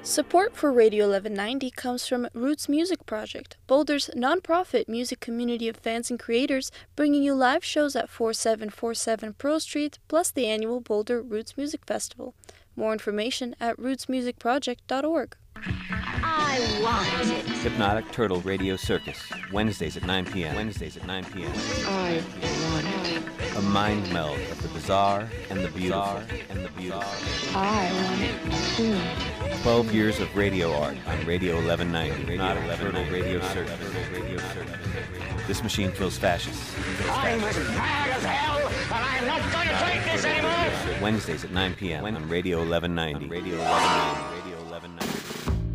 Support for Radio 1190 comes from Roots Music Project, Boulder's nonprofit music community of fans and creators, bringing you live shows at 4747 Pearl Street, plus the annual Boulder Roots Music Festival. More information at rootsmusicproject.org. I want it. Hypnotic Turtle Radio Circus, Wednesdays at 9 p.m. I want it. A mind meld of the bizarre and the beautiful. I want it too. 12 years of radio art on Radio 1190. Hypnotic Turtle Radio Circus. This machine kills fascists. I'm as mad as hell, and I'm not going to take this anymore. Wednesdays at 9 p.m. on Radio 1190.